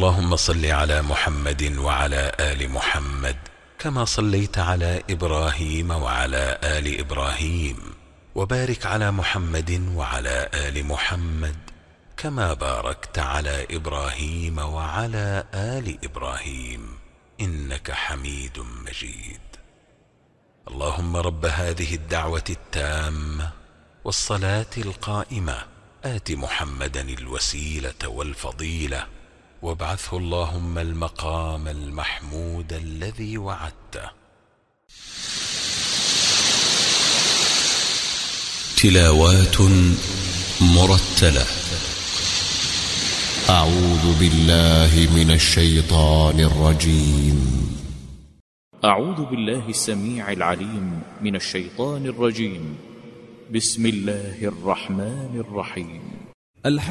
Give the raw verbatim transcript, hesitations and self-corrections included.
اللهم صل على محمد وعلى آل محمد كما صليت على إبراهيم وعلى آل إبراهيم، وبارك على محمد وعلى آل محمد كما باركت على إبراهيم وعلى آل إبراهيم إنك حميد مجيد. اللهم رب هذه الدعوة التامة والصلاة القائمة آت محمدا الوسيلة والفضيلة وابعثه اللهم المقام المحمود الذي وعدته. تلاوات مرتلة. أعوذ بالله من الشيطان الرجيم. أعوذ بالله السميع العليم من الشيطان الرجيم. بسم الله الرحمن الرحيم.